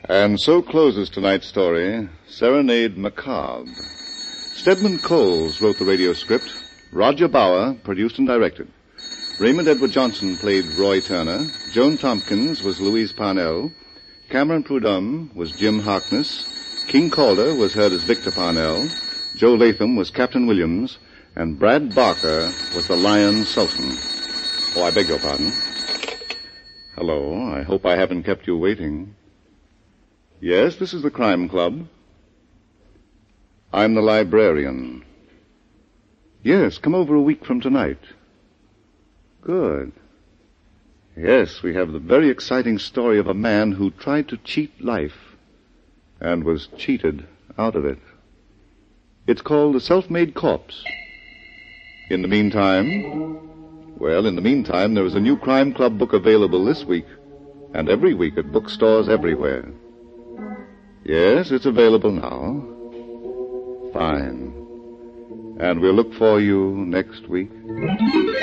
And so closes tonight's story, Serenade Macabre. Stedman Coles wrote the radio script. Roger Bauer produced and directed. Raymond Edward Johnson played Roy Turner. Joan Tompkins was Louise Parnell. Cameron Prudhomme was Jim Harkness. King Calder was heard as Victor Parnell. Joe Latham was Captain Williams. And Brad Barker was the Lion Sultan. Oh, I beg your pardon. Hello, I hope I haven't kept you waiting. Yes, this is the Crime Club. I'm the librarian. Yes, come over a week from tonight. Good. Yes, we have the very exciting story of a man who tried to cheat life and was cheated out of it. It's called The Self-Made Corpse. In the meantime, there is a new Crime Club book available this week and every week at bookstores everywhere. Yes, it's available now. Fine. And we'll look for you next week.